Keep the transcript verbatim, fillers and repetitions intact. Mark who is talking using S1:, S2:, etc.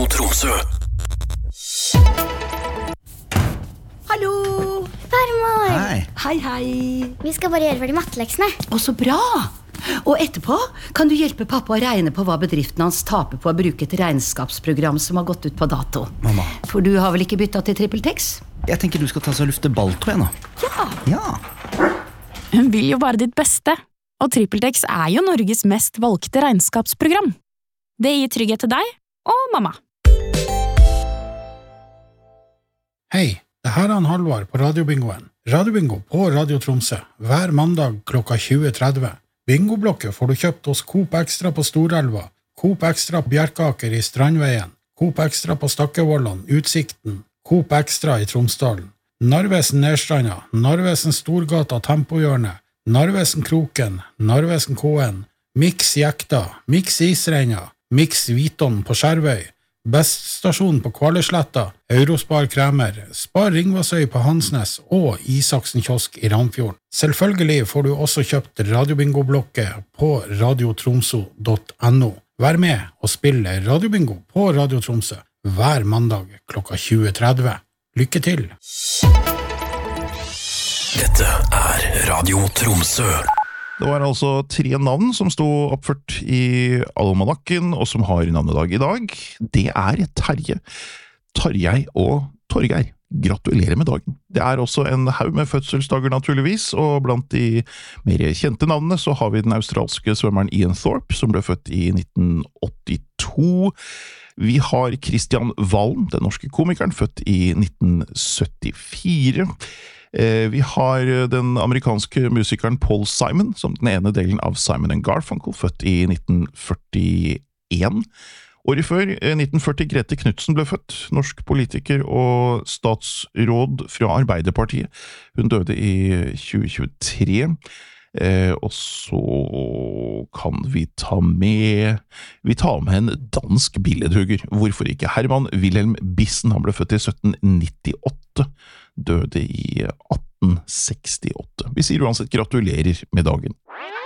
S1: Tromsø.
S2: Hallo!
S3: Farmor!
S4: Hei.
S2: Hei, hei.
S3: Vi skal bare gjøre ferdig matteleksene.
S2: Å, så bra! Og etterpå kan du hjelpe pappa å regne på hva bedriften hans taper på å bruke et regnskapsprogram som har gått ut på dato.
S4: Mamma.
S2: For du har vel ikke byttet til TrippelTex?
S4: Jeg tenker du skal ta så lufte balltå nå.
S2: Ja.
S4: Ja.
S5: Hun vil jo bare ditt beste, og TrippelTex er jo Norges mest valgte regnskapsprogram. Det gir trygghet til deg og mamma.
S6: Hei, det her er han Halvard på Radiobingoen. Radiobingo på Radio Tromsø, hver mandag klokka tjue tretti. Bingoblokket får du kjøpt hos Coop Extra på Storelva, Coop Extra på Bjerkaker i Strandveien, Coop Extra på Stakkevollan, Utsikten, Coop Extra i Tromsdalen, Narvesen Nedstranda, Narvesen Storgata Tempohjørnet, Narvesen Kroken, Narvesen K N, Mix Jekta, Mix Isreina, Mix Viton på Skjervøy, Beststasjon på Kvaløysletta, Eurospar Kremer, Spar Ringvassøy på Hansnes og Isaksen kiosk i Ramfjorden. Selvfølgelig får du også kjøpt Radiobingo-blokket på radiotromso punktum no. Vær med og spille Radiobingo på Radio Tromsø hver mandag klokka tjue tretti. Lykke til!
S1: Dette er Radio Tromsø.
S7: Det var altså tre navn som stod oppført i almanakken, og som har navnedag i dag. Det er Terje, Tarjei og Torgeir. Gratulerer med dagen. Det er også en haug med fødselsdager naturligvis, og blant de mer kjente navnene så har vi den australske svømmeren Ian Thorpe, som ble født i nitten åttito. Vi har Kristian Valen, den norske komikeren, født i nitten syttifire. Vi har den amerikanske musikeren Paul Simon, som den ene delen av Simon and Garfunkel, født i nitten førtien. Året før, nitten førti, Grete Knudsen ble født, norsk politiker og statsråd fra Arbeiderpartiet. Hun døde i tjue tjuetre. Eh, og så kan vi ta med vi tar med en dansk billedhugger, hvorfor ikke? Herman Wilhelm Bissen, han ble født i sytten nittiåtte, døde i atten sekstiåtte. Vi sier uansett gratulerer med dagen.